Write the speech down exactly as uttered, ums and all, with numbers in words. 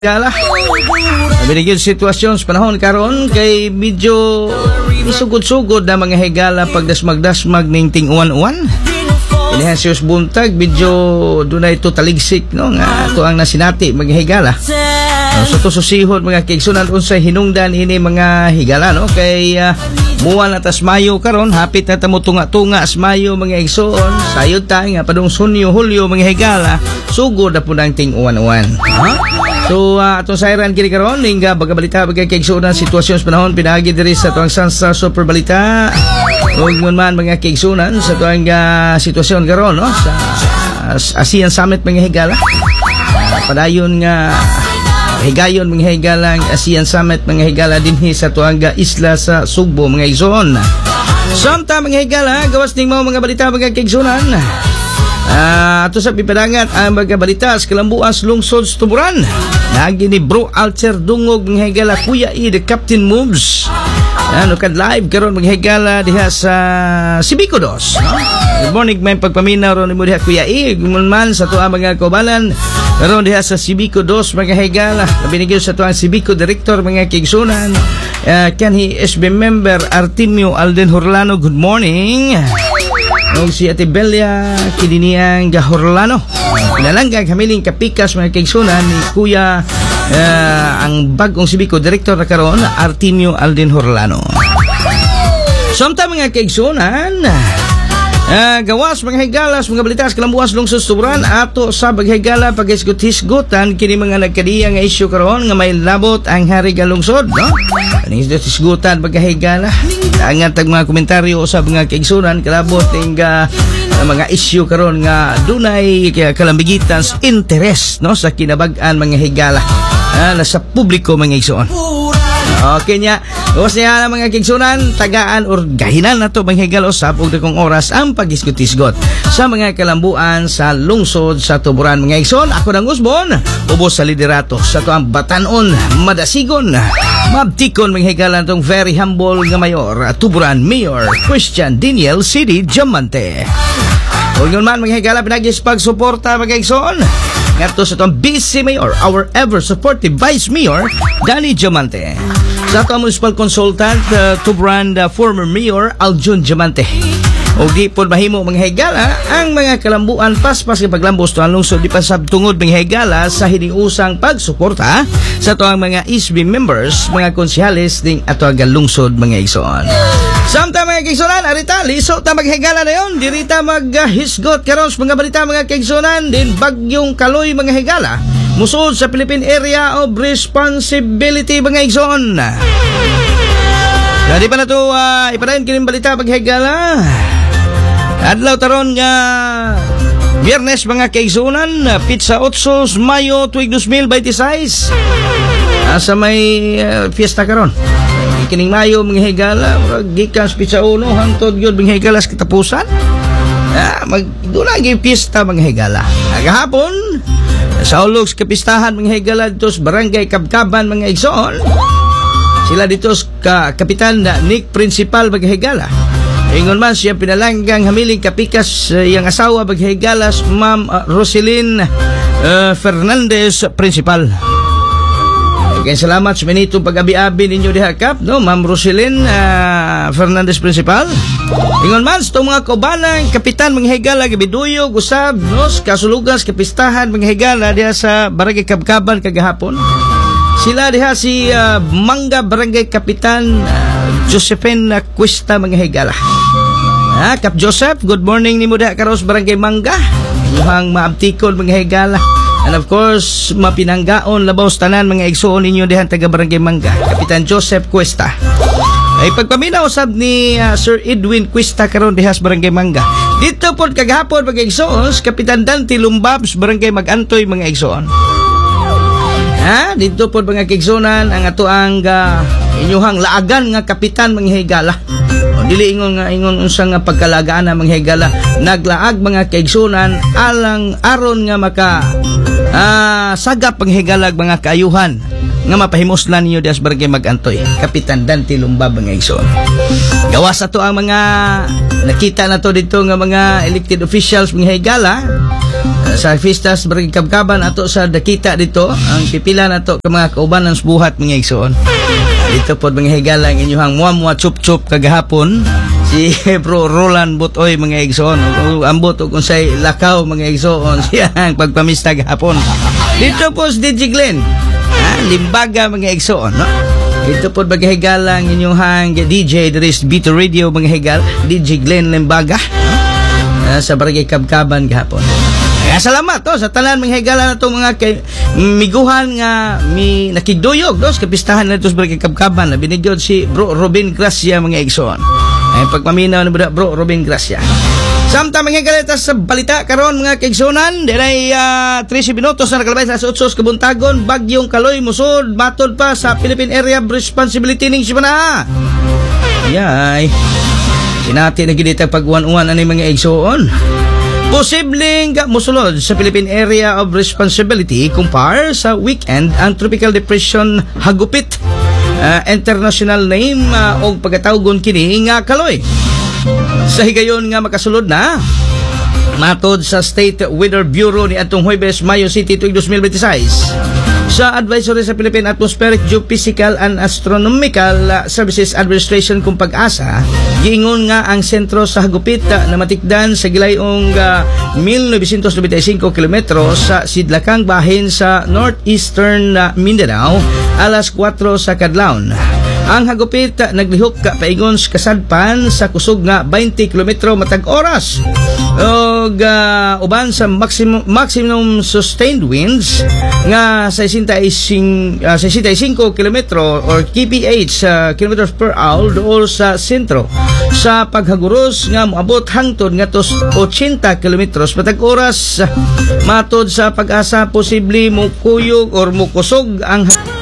Yala. Binigyan sitwasyon sa panahon karon kay medyo isugod-sugod na mga higala pagdasmag-dasmag ning ting-uwan-uwan. Inihasios buntag medyo dunay to taligsik no nga ato ang nasinati mga higala. Uh, so to susihon mga kigsunan unsay hinungdan ini mga higala no kay uh, muwan atas Mayo karon hapit na tamo tunga-tunga sa Mayo mga igsoon sayod ta nga padung Hunyo Hulyo mga higala sugod na pud ang ting-uwan-uwan. Huh? So, uh, atong sayran kini karon ning bagabalita bagay kay igsunan sitwasyon sa panahon pinaagi diri sa tuang Sansa Super Balita. Ug man mga kaigsunan sa tuang uh, sitwasyon karon no sa uh, ASEAN Summit mga higala. Uh, padayon nga higayon mga higala ang ASEAN Summit mga higala dinhi sa tuang uh, isla sa Sugbo mga igsoon. Samta mga higala gawas ning mga balita mga kaigsunan. Uh, ato sa pipadangat ang mga balita sa kalambuan sa lungsod sa Tuburan. Nagi ni Bro Alter Dungog mga higala Kuya E the Captain Moves. Ano kad live karon mga higala diha sa Sibico dos. Good morning may pagpaminaw ron mo diha Kuya E man sa tuwa mga kaubalan karon diha sa Sibico dos mga higala. Binigyan sa tuwa Sibico Director mga kigsunan. Uh, kanhi S B member Artemio Alden Horlano. Good morning. O si Ate Belia Kidiniang Gahorlano. Pinalanggang kamiling kapikas mga kaigsunan ni Kuya uh, ang bagong Sibico Director na karon Artemio Alden Horlano. Samta mga kaigsunan Uh, gawas mga higalas mga balitas kalambuas lungsod Tuburan ato sa baghigala paghisgot-hisgotan kini mga nagkadiya nga isyu karon nga may labot ang hari nga lungsod no kaning hisgotan baghigala angat tag mga komentaryo sa mga kaigsunan kalabot ning uh, mga isyu karon nga dunay kalambigitan sa interes no sa kinabag-an mga higala uh, nasa publiko mga igsoon. Okay niya. Gawas niya na mga kigsunan, tagaan or gahinan na to mga higala usap og dakong oras ang paghisgot-hisgot sa mga kalambuan sa lungsod sa Tuburan mga igsoon. Ako nang Usbon, ubos sa liderato sa to ang Batanon, Madasigon, mabtikon mga higala tong very humble nga mayor, Tuburan Mayor Christian Daniel City Diamante. Huwag yun man mga higala pinagis pagsuporta mga igsoon ngato sa itong Vice Mayor, our ever supportive Vice Mayor, Danny Diamante. Sa itong Municipal Consultant, uh, Tuburan uh, former Mayor, Aljun Diamante. O di po mahimo mga higala, ang mga kalambuan paspas ng paglambos to ang lungsod di pa sabtungod mga higala sa hiniusang pagsuporta sa ito ang mga I S B members, mga konsyales ding ato ang lungsod mga igsoon. Samta mga kaigsunan, arita, liso ta maghigala na yun. Dirita maghisgot karon sa mga balita mga kaigsunan. Din bagyong Kaloy mga higala. Musod sa Philippine Area of Responsibility mga igsoon. Jadi pa na ito, uh, ipadayon kining balita maghigala. Adlaw taron nga Biyernes mga kaigsunan, Pizza Otsos, Mayo, tuig two thousand twenty-six. Asa may uh, fiesta karon. Kining Mayo mga higala gikan sa Pizza Uno hangtod gyud mga higala sa katapusan ah, mag dunay pista mga higala agahapon sa ulog sa kapistahan mga higala dito sa Barangay Kabkaban mga igsoon sila dito sa kapitan na Nick Principal mga higala ingon man siya pinalanggang hamiling kapikas uh, yang asawa mga higala Ma'am uh, Roselyn uh, Fernandez Principal. Kaya salamat sa minito pag-abi-abi ninyo diha kap no Ma'am Roselyn uh, Fernandez Principal. Ingon man sa mga kaubanan kapitan mga higala gibiduyog usab no kasulugan sa kapistahan mga higala diha sa Barangay Kabkaban kagahapon. Sila diha si uh, Mangga Barangay Kapitan uh, Josephine Cuesta mga higala. Ha, Kap Joseph, good morning nimo diha karos Barangay Mangga. Muhang maabtikon mga higala. And of course, mapinanggaon labaw sa tanan mga igsoon ninyo dihan taga Barangay Mangga, Kapitan Joseph Cuesta. Ay pagpaminaw sab ni uh, Sir Edwin Cuesta karon diha sa Barangay Mangga. Dito pod kagahapon mga igsoon, Kapitan Dante Lumbab sa Barangay Magantoy mga igsoon. Ha, dito pod mga igsoonan ang ato ang uh, inyuhang laagan nga kapitan mga higala. Dili ingon nga ingon unsa nga pagkalagaan ng mga higala naglaag mga kaigsunan alang aron nga maka uh, sagap panghigalag mga kaayuhan nga mapahimoslan niyo dias Barangay Magantoy, Kapitan Dante Lumbab mga igsoon. Gawas ato ang mga nakita na to dito nga mga elected officials mga higala sa Fistas Barangay Kabkaban ato sa dakita dito ang pipila nato ka mga kauban ng buhat mga igsoon. Dito pod mga higala ang inyong muamua chup chup kagahapon si Bro Roland Butoy mga igsoon. Ambot og unsay lakaw mga igsoon siya ang pagpamista gahapon. Dito po si D J Glenn. Ha, limbaga mga igsoon, no? Dito po mga higala ang inyong hang D J there is Bito Radio mga higal D J Glenn Limbaga. No? Sa Barangay Kabkaban gahapon. Kaya salamat to sa tanan mga higala na itong mga kay, miguhan nga mi nakigduyog dos kapistahan na ito sa Barangay Kabkaban na binigyan si Bro Robin Gracia mga igsoon. Ay pagpaminaw ni Bro Robin Gracia. Samtang mga higala sa balita karon mga kaigsunan dinay uh, trese minutos na nakalabay sa otsos kabuntagon bagyong Kaloy musod matod pa sa Philippine Area of Responsibility ning Sibana. Yay. Sinati na gid pag-uwan-uwan ani mga igsoon. Posibleng musulod sa Philippine Area of Responsibility kumpar sa weekend ang Tropical Depression Hagupit. Uh, international name uh, og pagkatawgon kini nga Kaloy. Sa higayon nga makasulod na matod sa State Weather Bureau ni atong Huwebes, Mayo City tuig twenty twenty-six. Sa advisory sa Philippine Atmospheric, Geophysical and Astronomical Services Administration kung pag-asa, giingon nga ang sentro sa hagupit na matikdan sa gilayong uh, nineteen ninety-five kilometro sa sidlakang bahin sa northeastern uh, Mindanao alas kwatro sa kadlawon. Ang hagupit uh, naglihok ka paingon kasadpan sa kusog nga twenty kilometro matag oras. Og uh, uban sa maximum maximum sustained winds nga sixty-five kilometro or K P H uh, kilometers per hour dool sa sentro. Sa paghaguros nga moabot hangtod nga tos eighty kilometros matag oras. Matod sa pag-asa posible mo kuyog or mo kusog ang